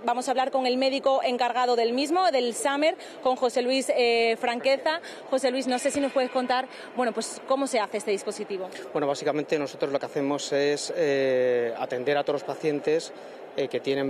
Vamos a hablar con el médico encargado del mismo, del SAMR, con José Luis Franqueza. José Luis, no sé si nos puedes contar, bueno, pues cómo se hace este dispositivo. Bueno, básicamente nosotros lo que hacemos es atender a todos los pacientes que tienen